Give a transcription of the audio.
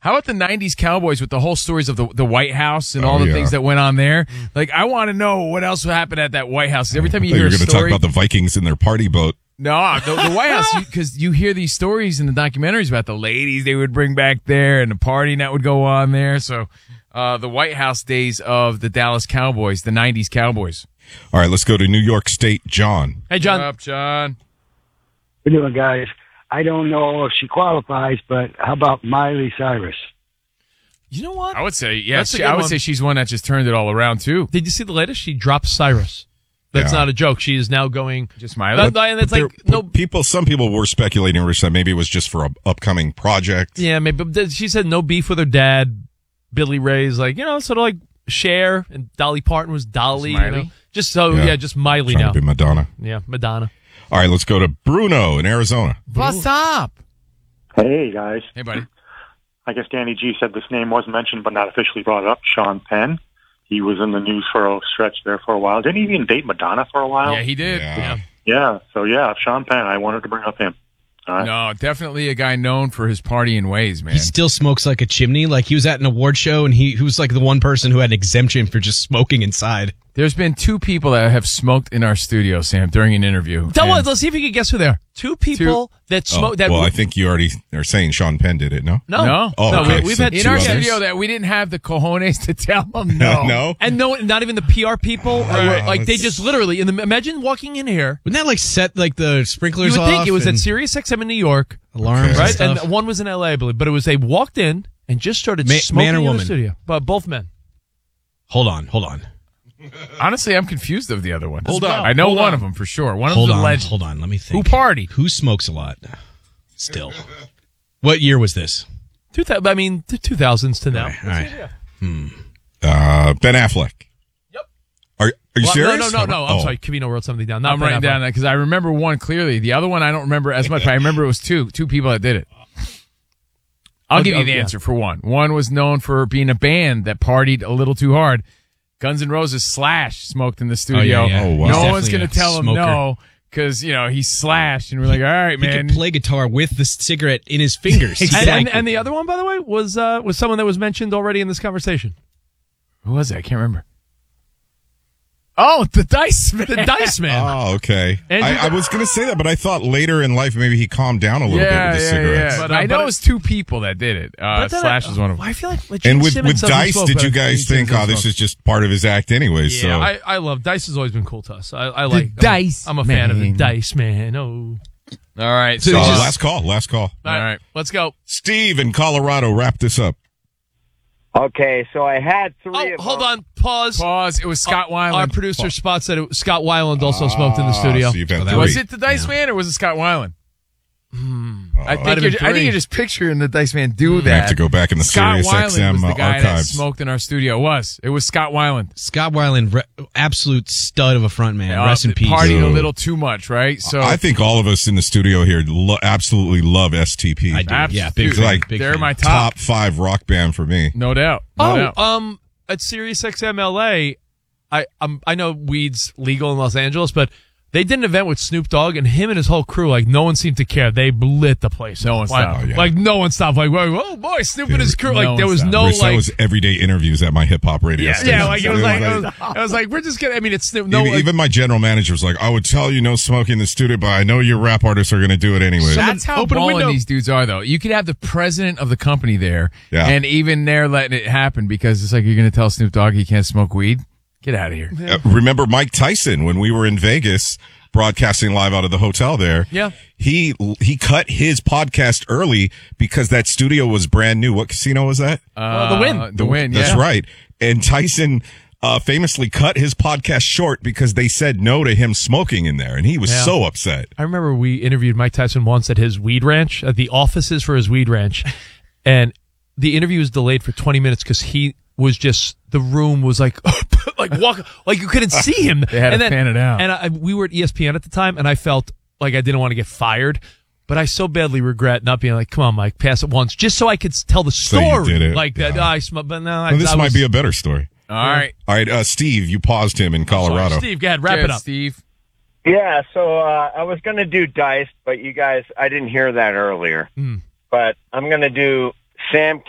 How about the 90s Cowboys with the whole stories of the White House and all the things that went on there? Like, I want to know what else happened at that White House. Every time you hear a story. You're going to talk about the Vikings in their party boat. No, the White House, because you hear these stories in the documentaries about the ladies they would bring back there and the partying that would go on there. So the White House days of the Dallas Cowboys, the 90s Cowboys. All right, let's go to New York State. John. Hey, John. What's up, John? How you doing, guys? I don't know if she qualifies, but how about Miley Cyrus? You know what? I would say, I would say she's one that just turned it all around, too. Did you see the latest? She dropped Cyrus. That's not a joke. She is now going just Miley. Some people were speculating, Rich, that maybe it was just for an upcoming project. Yeah, maybe. But she said no beef with her dad. Billy Ray's like, sort of like Cher, and Dolly Parton was Dolly. Just Miley Trying now. to be Madonna. Yeah, Madonna. All right, let's go to Bruno in Arizona. What's up? Hey, guys. Hey, buddy. I guess Danny G said this name was mentioned but not officially brought up. Sean Penn. He was in the news for a stretch there for a while. Didn't he even date Madonna for a while? Yeah, he did. Yeah. So, Sean Penn. I wanted to bring up him. All right. No, definitely a guy known for his partying ways, man. He still smokes like a chimney. Like, he was at an award show, and he was like the one person who had an exemption for just smoking inside. There's been 2 people that have smoked in our studio, Sam, during an interview. Let's see if you can guess who they are. 2 people that smoke. Well, I think you already are saying Sean Penn did it, no? No. Oh, okay. We've had in our studio that we didn't have the cojones to tell them no. No? And no, not even the PR people. They just literally, imagine walking in here. Wouldn't that, like, set, like, the sprinklers You off? would think it was at Sirius XM in New York. Alarms and right? stuff. And one was in L.A., I believe. But it was they walked in and just started smoking man or in woman? the studio. But both men. Hold on. Honestly, I'm confused of the other one. Hold on. I know one of them for sure. One of Hold them's a on, legend. hold on. Let me think. Who partied? Who smokes a lot? Still. What year was this? 2000, I mean, the 2000s to now. All right. Ben Affleck. Yep. Are you serious? No. I'm sorry. Kavino wrote something down. I'm writing down that because I remember one clearly. The other one I don't remember as much, but I remember it was two people that did it. I'll give you the answer for one. One was known for being a band that partied a little too hard. Guns N' Roses Slash smoked in the studio. Oh, wow. No one's going to tell him no because, he's Slash. And we're like, all right, man. He could play guitar with the cigarette in his fingers. And the other one, by the way, was someone that was mentioned already in this conversation. Who was it? I can't remember. Oh, the Dice Man. The Dice Man. Oh, okay. I was going to say that, but I thought later in life maybe he calmed down a little bit with the cigarettes. But I know it was 2 people that did it. Slash is one of them. I feel like and with Dice, did you guys think, this is just part of his act anyway? Yeah, so I love Dice. Has always been cool to us. I like Dice. I'm a fan of the Dice Man. Oh. All right. So last call. All right. Let's go. Steve in Colorado, wrap this up. Okay, so I had 3 of them. Hold on. Pause. It was Scott Weiland. Our producer Spot said Scott Weiland also smoked in the studio. So you've had 3. Was it the Dice Man or was it Scott Weiland? I think you're just picturing the Dice Man do that. I have to go back in the Scott Sirius Weiland XM was the guy that archives. smoked in our studio. It was Scott Weiland. Scott Weiland, absolute stud of a front man. Rest in peace. Partied a little too much, right? So I think all of us in the studio here absolutely love STP. I do. Yeah, big fan. They're my top 5 rock band for me. No doubt. No doubt. At Sirius XM LA, I know weed's legal in Los Angeles, but they did an event with Snoop Dogg, and him and his whole crew, like, no one seemed to care. They lit the place. No one stopped. Like, no one stopped. Like, oh, boy, Snoop and his crew. Like, there was no, Rich, that was everyday interviews at my hip-hop radio station. Yeah, like, it was like, we're just going to, I mean, it's Snoop. Even my general manager was like, I would tell you no smoking in the studio, but I know your rap artists are going to do it anyway. That's how balling these dudes are, though. You could have the president of the company there, and even they're letting it happen because it's like, you're going to tell Snoop Dogg he can't smoke weed? Get out of here. Remember Mike Tyson when we were in Vegas broadcasting live out of the hotel there? Yeah. He cut his podcast early because that studio was brand new. What casino was that? The Wynn. The Wynn, yeah. That's right. And Tyson famously cut his podcast short because they said no to him smoking in there, and he was so upset. I remember we interviewed Mike Tyson once at his weed ranch, at the offices for his weed ranch, and the interview was delayed for 20 minutes because he was just, the room was like, like you couldn't see him. They had to pan it out. And we were at ESPN at the time, and I felt like I didn't want to get fired, but I so badly regret not being like, come on, Mike, pass it once, just so I could tell the story. So you did it. Like that. I smoked, but no, This might be a better story. All right. Steve, you paused him in Colorado. Sorry, Steve, go ahead, wrap it up. Steve. Yeah, so I was going to do Dice, but you guys, I didn't hear that earlier. But I'm going to do Sam